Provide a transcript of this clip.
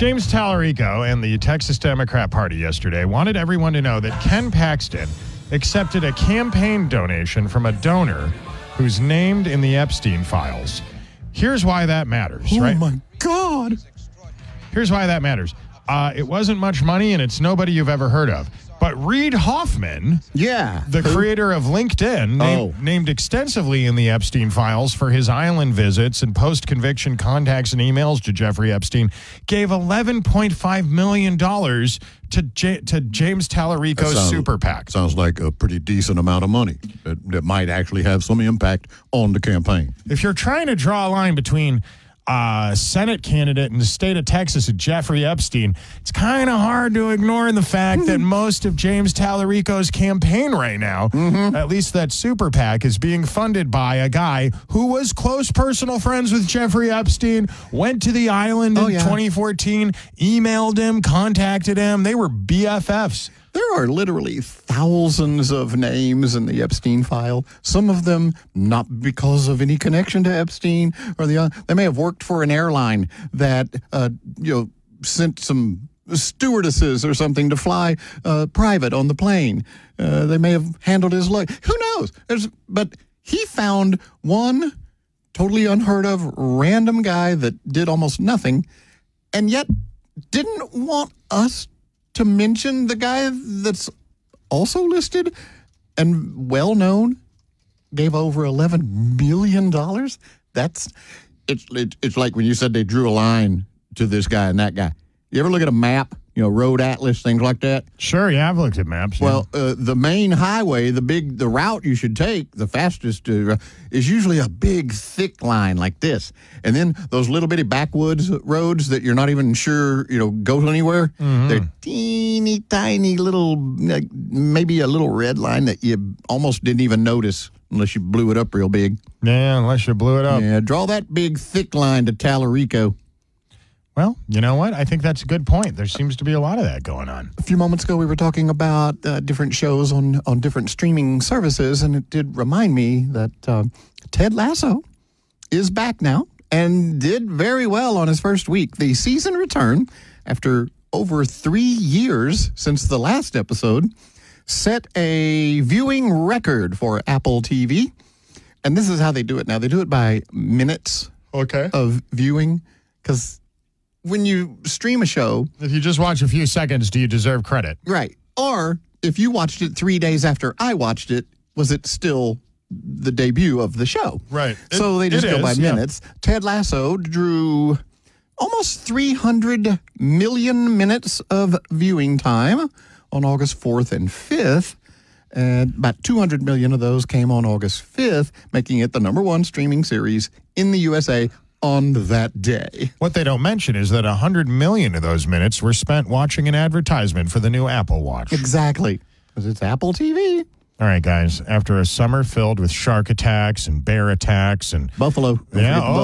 James Tallarico and the Texas Democrat Party yesterday wanted everyone to know that Ken Paxton accepted a campaign donation from a donor who's named in the Epstein files. Here's why that matters, right? Oh, my God. Here's why that matters. It wasn't much money, and it's nobody you've ever heard of. But Reid Hoffman, the creator of LinkedIn, named extensively in the Epstein files for his island visits and post-conviction contacts and emails to Jeffrey Epstein, gave $11.5 million to James Tallarico's super PAC. Sounds like a pretty decent amount of money that might actually have some impact on the campaign. If you're trying to draw a line between Senate candidate in the state of Texas, Jeffrey Epstein, it's kind of hard to ignore the fact that most of James Tallarico's campaign right now, at least that super PAC, is being funded by a guy who was close personal friends with Jeffrey Epstein, went to the island in 2014, emailed him, contacted him. They were BFFs. There are literally thousands of names in the Epstein file. Some of them not because of any connection to Epstein, or they may have worked for an airline that sent some stewardesses or something to fly private on the plane. They may have handled his luggage. Who knows? But he found one totally unheard of random guy that did almost nothing, and yet didn't want us to mention the guy that's also listed and well-known, gave over $11 million. It's like when you said they drew a line to this guy and that guy. You ever look at a map, road atlas, things like that? Sure, yeah, I've looked at maps. Well, the main highway, the route you should take, the fastest, is usually a big, thick line like this. And then those little bitty backwoods roads that you're not even sure, go anywhere, they're teeny, tiny little, maybe a little red line that you almost didn't even notice unless you blew it up real big. Yeah, unless you blew it up. Yeah, draw that big, thick line to Tallarico. Well, you know what? I think that's a good point. There seems to be a lot of that going on. A few moments ago, we were talking about different shows on different streaming services, and it did remind me that Ted Lasso is back now and did very well on his first week. The season return, after over 3 years since the last episode, set a viewing record for Apple TV. And this is how they do it now. They do it by minutes of viewing, because when you stream a show, if you just watch a few seconds, do you deserve credit? Right. Or if you watched it 3 days after I watched it, was it still the debut of the show? Right. So they just go by minutes. Ted Lasso drew almost 300 million minutes of viewing time on August 4th and 5th. And about 200 million of those came on August 5th, making it the #1 streaming series in the USA on that day. What they don't mention is that 100 million of those minutes were spent watching an advertisement for the new Apple Watch. Exactly, because it's Apple TV. All right, guys, after a summer filled with shark attacks and bear attacks and buffalo. Yeah,